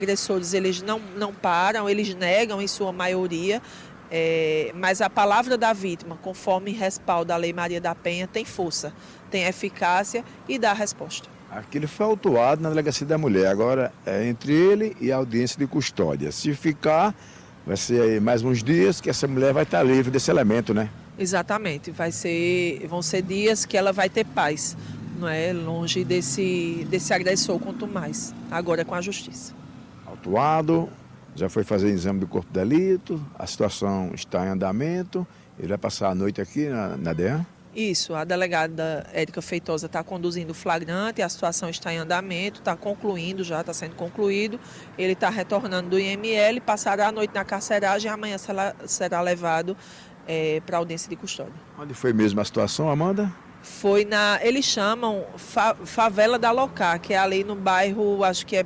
agressores, eles não param, eles negam em sua maioria, mas a palavra da vítima, conforme respalda a Lei Maria da Penha, tem força, tem eficácia e dá resposta. Aquilo foi autuado na Delegacia da Mulher, agora é entre ele e a audiência de custódia. Se ficar, vai ser aí mais uns dias que essa mulher vai estar livre desse elemento, né? Exatamente, vão ser dias que ela vai ter paz, não é? Longe desse agressor, quanto mais, agora com a justiça. Autuado, já foi fazer exame do corpo de delito, a situação está em andamento, ele vai passar a noite aqui na DEAN. Isso, a delegada Érica Feitosa está conduzindo o flagrante, a situação está em andamento, está concluindo, já está sendo concluído. Ele está retornando do IML, passará a noite na carceragem e amanhã será levado para a audiência de custódia. Onde foi mesmo a situação, Amanda? Foi eles chamam Favela da Locá, que é ali no bairro, acho que é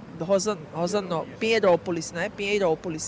Pinheirópolis, né? Pinheirópolis.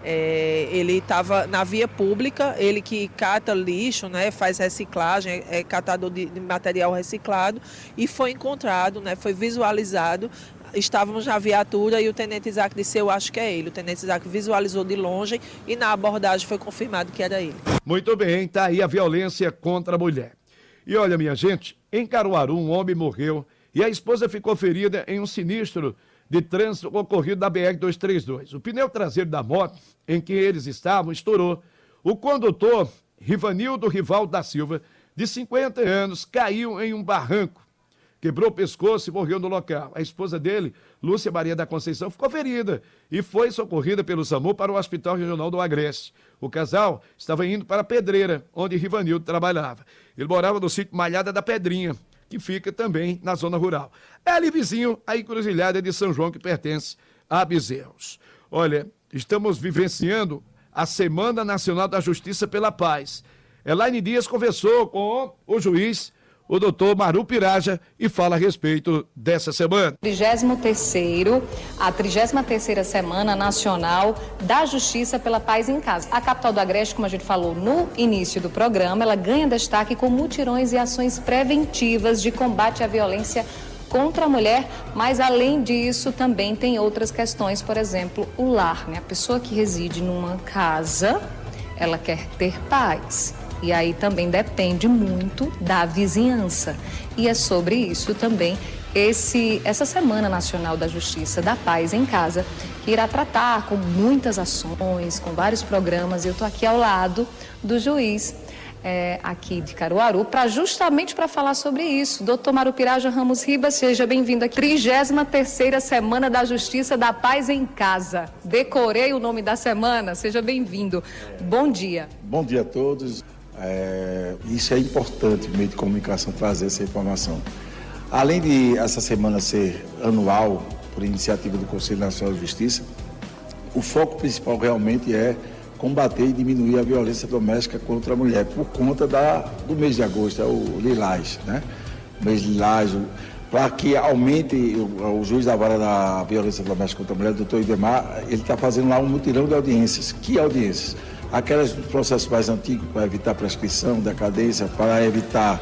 Ele estava na via pública, ele que cata lixo, né? Faz reciclagem, é catador de material reciclado, e foi encontrado, né? Foi visualizado. Estávamos na viatura e o tenente Isaac disse: eu acho que é ele. O tenente Isaac visualizou de longe e na abordagem foi confirmado que era ele. Muito bem, tá aí a violência contra a mulher. E olha, minha gente, em Caruaru, um homem morreu e a esposa ficou ferida em um sinistro de trânsito ocorrido na BR-232. O pneu traseiro da moto em que eles estavam estourou. O condutor, Rivanildo Rivaldo da Silva, de 50 anos, caiu em um barranco, quebrou o pescoço e morreu no local. A esposa dele, Lúcia Maria da Conceição, ficou ferida e foi socorrida pelo SAMU para o Hospital Regional do Agreste. O casal estava indo para Pedreira, onde Rivanildo trabalhava. Ele morava no sítio Malhada da Pedrinha, que fica também na zona rural. É ali vizinho a encruzilhada de São João, que pertence a Bezerros. Olha, estamos vivenciando a Semana Nacional da Justiça pela Paz. Elaine Dias conversou com o juiz, o doutor Maru Piraja, e fala a respeito dessa semana. A 33ª Semana Nacional da Justiça pela Paz em Casa. A capital do Agreste, como a gente falou no início do programa, ela ganha destaque com mutirões e ações preventivas de combate à violência contra a mulher, mas além disso também tem outras questões, por exemplo, o lar, né? A pessoa que reside numa casa, ela quer ter paz. E aí também depende muito da vizinhança. E é sobre isso também essa Semana Nacional da Justiça da Paz em Casa, que irá tratar com muitas ações, com vários programas. Eu estou aqui ao lado do juiz aqui de Caruaru, justamente para falar sobre isso. Doutor Maru Piraja Ramos Ribas, seja bem-vindo aqui. 33ª Semana da Justiça da Paz em Casa. Decorei o nome da semana, seja bem-vindo. Bom dia. Bom dia a todos. Isso é importante, o meio de comunicação trazer essa informação. Além de essa semana ser anual, por iniciativa do Conselho Nacional de Justiça, o foco principal realmente é combater e diminuir a violência doméstica contra a mulher, por conta do mês de agosto, é o Lilás, né? O mês Lilás, para que aumente o juiz da vara da violência doméstica contra a mulher, o doutor Idemar, ele está fazendo lá um mutirão de audiências. Que audiências? Aquelas dos processos mais antigos, para evitar prescrição, decadência, para evitar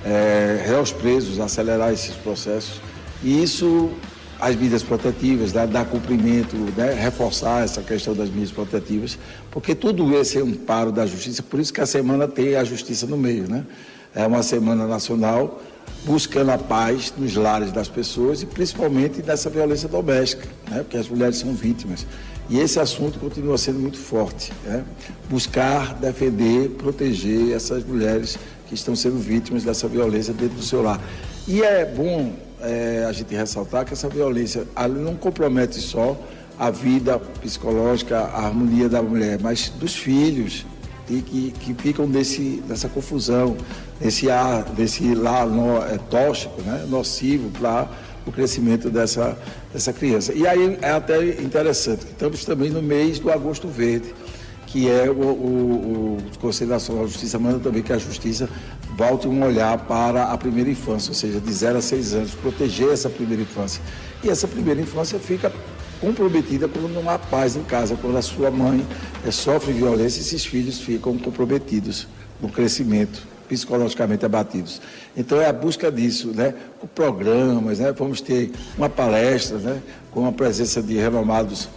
réus presos, acelerar esses processos. E isso, as medidas protetivas, dar cumprimento, né, reforçar essa questão das medidas protetivas, porque tudo esse é um amparo da justiça, por isso que a semana tem a justiça no meio, né? É uma semana nacional buscando a paz nos lares das pessoas e principalmente nessa violência doméstica, né? Porque as mulheres são vítimas. E esse assunto continua sendo muito forte, né? Buscar, defender, proteger essas mulheres que estão sendo vítimas dessa violência dentro do seu lar. E é bom a gente ressaltar que essa violência não compromete só a vida psicológica, a harmonia da mulher, mas dos filhos, e que ficam nessa confusão, desse lar tóxico, né? Nocivo para o crescimento dessa criança. E aí é até interessante que estamos também no mês do Agosto Verde, que é o Conselho Nacional de Justiça manda também que a Justiça volte um olhar para a primeira infância, ou seja, de 0 a 6 anos, proteger essa primeira infância. E essa primeira infância fica comprometida quando não há paz em casa, quando a sua mãe sofre violência e esses filhos ficam comprometidos no crescimento, psicologicamente abatidos. Então é a busca disso, né? Com programas, né? Vamos ter uma palestra, né? Com a presença de renomados